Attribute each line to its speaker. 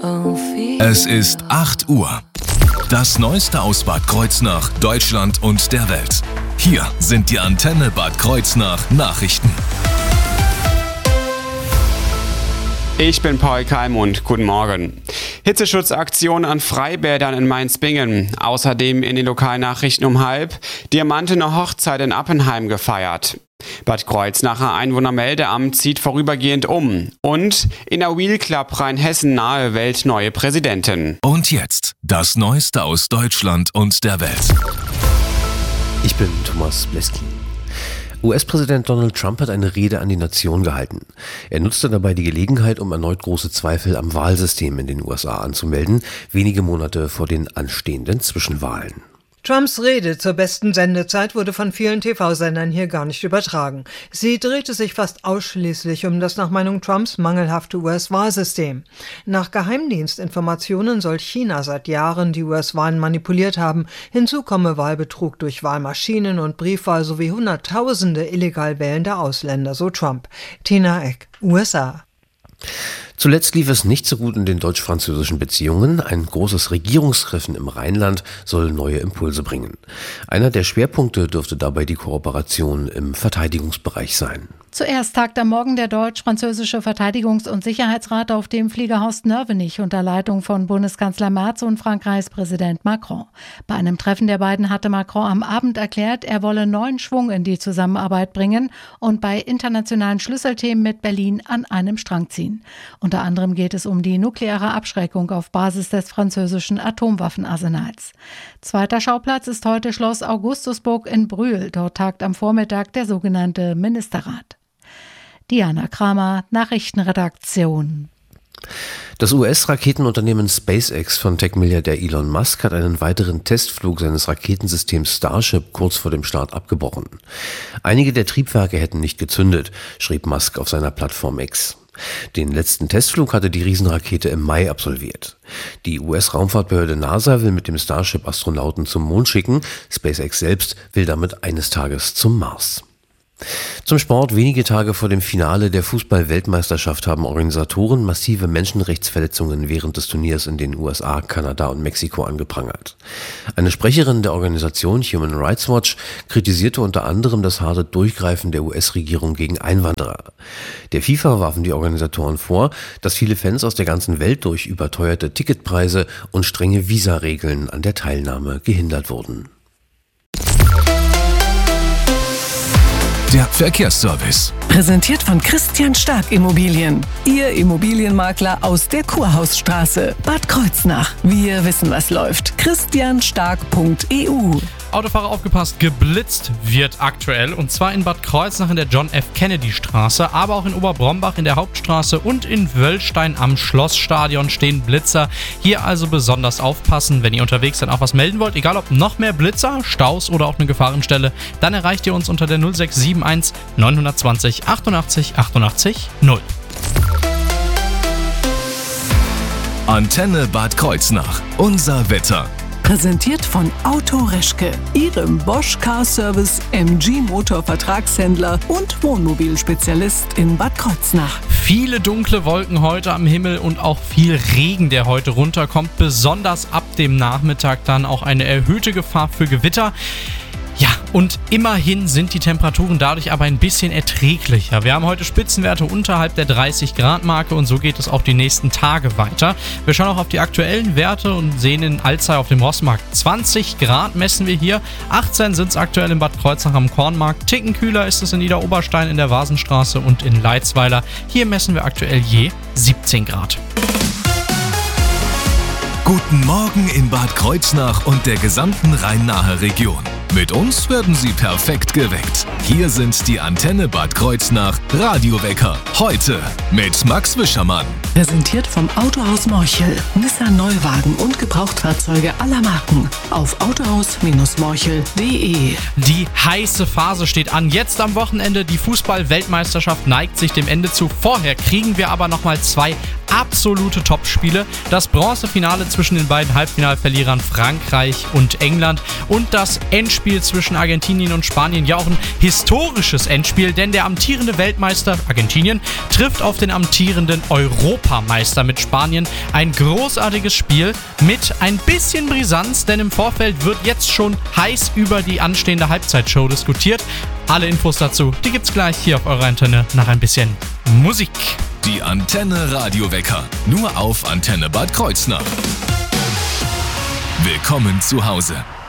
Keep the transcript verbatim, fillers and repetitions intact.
Speaker 1: Es ist acht Uhr. Das Neueste aus Bad Kreuznach, Deutschland und der Welt. Hier sind die Antenne Bad Kreuznach Nachrichten.
Speaker 2: Ich bin Paul Keim und guten Morgen. Hitzeschutzaktion an Freibädern in Mainz-Bingen. Außerdem in den Lokalnachrichten um halb. Diamantene Hochzeit in Appenheim gefeiert. Bad Kreuznacher Einwohnermeldeamt zieht vorübergehend um. Und in der Wheel Club Rheinhessen nahe Welt neue Präsidentin.
Speaker 1: Und jetzt das Neueste aus Deutschland und der Welt.
Speaker 3: Ich bin Thomas Bleski. U S-Präsident Donald Trump hat eine Rede an die Nation gehalten. Er nutzte dabei die Gelegenheit, um erneut große Zweifel am Wahlsystem in den U S A anzumelden, wenige Monate vor den anstehenden Zwischenwahlen.
Speaker 4: Trumps Rede zur besten Sendezeit wurde von vielen T V-Sendern hier gar nicht übertragen. Sie drehte sich fast ausschließlich um das nach Meinung Trumps mangelhafte U S-Wahlsystem. Nach Geheimdienstinformationen soll China seit Jahren die U S-Wahlen manipuliert haben. Hinzu komme Wahlbetrug durch Wahlmaschinen und Briefwahl sowie Hunderttausende illegal wählende Ausländer, so Trump. Tina Eck, U S A.
Speaker 3: Zuletzt lief es nicht so gut in den deutsch-französischen Beziehungen. Ein großes Regierungstreffen im Rheinland soll neue Impulse bringen. Einer der Schwerpunkte dürfte dabei die Kooperation im Verteidigungsbereich sein.
Speaker 5: Zuerst tagt am Morgen der deutsch-französische Verteidigungs- und Sicherheitsrat auf dem Fliegerhaus Nörvenich unter Leitung von Bundeskanzler Merz und Frankreichs Präsident Macron. Bei einem Treffen der beiden hatte Macron am Abend erklärt, er wolle neuen Schwung in die Zusammenarbeit bringen und bei internationalen Schlüsselthemen mit Berlin an einem Strang ziehen. Unter anderem geht es um die nukleare Abschreckung auf Basis des französischen Atomwaffenarsenals. Zweiter Schauplatz ist heute Schloss Augustusburg in Brühl. Dort tagt am Vormittag der sogenannte Ministerrat. Diana Kramer, Nachrichtenredaktion.
Speaker 3: Das U S-Raketenunternehmen SpaceX von Tech-Milliardär Elon Musk hat einen weiteren Testflug seines Raketensystems Starship kurz vor dem Start abgebrochen. Einige der Triebwerke hätten nicht gezündet, schrieb Musk auf seiner Plattform X. Den letzten Testflug hatte die Riesenrakete im Mai absolviert. Die U S-Raumfahrtbehörde NASA will mit dem Starship Astronauten zum Mond schicken. SpaceX selbst will damit eines Tages zum Mars. Zum Sport. Wenige Tage vor dem Finale der Fußball-Weltmeisterschaft haben Organisatoren massive Menschenrechtsverletzungen während des Turniers in den U S A, Kanada und Mexiko angeprangert. Eine Sprecherin der Organisation Human Rights Watch kritisierte unter anderem das harte Durchgreifen der U S-Regierung gegen Einwanderer. Der FIFA warfen die Organisatoren vor, dass viele Fans aus der ganzen Welt durch überteuerte Ticketpreise und strenge Visaregeln an der Teilnahme gehindert wurden.
Speaker 1: Der Verkehrsservice.
Speaker 6: Präsentiert von Christian Stark Immobilien. Ihr Immobilienmakler aus der Kurhausstraße. Bad Kreuznach. Wir wissen, was läuft. christian stark punkt e u.
Speaker 7: Autofahrer aufgepasst, geblitzt wird aktuell und zwar in Bad Kreuznach in der John F. Kennedy Straße, aber auch in Oberbrombach in der Hauptstraße und in Wöllstein am Schlossstadion stehen Blitzer. Hier also besonders aufpassen, wenn ihr unterwegs dann auch was melden wollt, egal ob noch mehr Blitzer, Staus oder auch eine Gefahrenstelle, dann erreicht ihr uns unter der null sechs sieben eins neun zwei null achtundachtzig achtundachtzig null.
Speaker 1: Antenne Bad Kreuznach. Unser Wetter.
Speaker 6: Präsentiert von Auto Reschke, Ihrem Bosch Car Service M G Motor Vertragshändler und Wohnmobilspezialist in Bad Kreuznach.
Speaker 7: Viele dunkle Wolken heute am Himmel und auch viel Regen, der heute runterkommt. Besonders ab dem Nachmittag dann auch eine erhöhte Gefahr für Gewitter. Ja, und immerhin sind die Temperaturen dadurch aber ein bisschen erträglicher. Wir haben heute Spitzenwerte unterhalb der dreißig Grad Marke und so geht es auch die nächsten Tage weiter. Wir schauen auch auf die aktuellen Werte und sehen in Alzey auf dem Rossmarkt zwanzig Grad messen wir hier. achtzehn sind es aktuell in Bad Kreuznach am Kornmarkt. Ticken kühler ist es in Niederoberstein in der Vasenstraße und in Leitzweiler. Hier messen wir aktuell je siebzehn Grad.
Speaker 1: Guten Morgen in Bad Kreuznach und der gesamten Rhein-Nahe Region. Mit uns werden Sie perfekt geweckt. Hier sind die Antenne Bad Kreuznach Radiowecker. Heute mit Max Wischermann.
Speaker 6: Präsentiert vom Autohaus Morchel. Nissan Neuwagen und Gebrauchtfahrzeuge aller Marken. Auf autohaus morchel punkt de.
Speaker 7: Die heiße Phase steht an. Jetzt am Wochenende. Die Fußball-Weltmeisterschaft neigt sich dem Ende zu. Vorher kriegen wir aber nochmal zwei absolute Topspiele. Das Bronzefinale zwischen den beiden Halbfinalverlierern Frankreich und England und das Endspiel zwischen Argentinien und Spanien. Ja, auch ein historisches Endspiel, denn der amtierende Weltmeister Argentinien trifft auf den amtierenden Europameister mit Spanien. Ein großartiges Spiel mit ein bisschen Brisanz, denn im Vorfeld wird jetzt schon heiß über die anstehende Halbzeitshow diskutiert. Alle Infos dazu, die gibt's gleich hier auf eurer Antenne nach ein bisschen Musik.
Speaker 1: Die Antenne Radiowecker, nur auf Antenne Bad Kreuznach. Willkommen zu Hause.